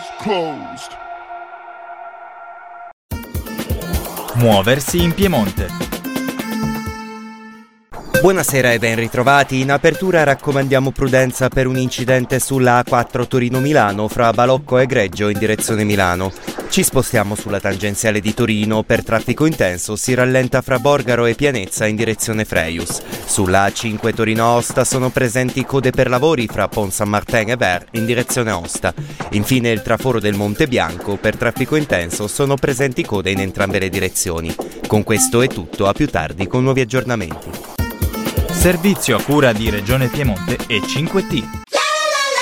Muoversi in Piemonte. Buonasera e ben ritrovati. In apertura raccomandiamo prudenza per un incidente sulla A4 Torino-Milano fra Balocco e Greggio in direzione Milano. Ci spostiamo sulla tangenziale di Torino. Per traffico intenso si rallenta fra Borgaro e Pianezza in direzione Freius. Sulla A5 Torino-Aosta sono presenti code per lavori fra Pont Saint-Martin e Ver in direzione Aosta. Infine il traforo del Monte Bianco. Per traffico intenso sono presenti code in entrambe le direzioni. Con questo è tutto, a più tardi con nuovi aggiornamenti. Servizio a cura di Regione Piemonte e 5T.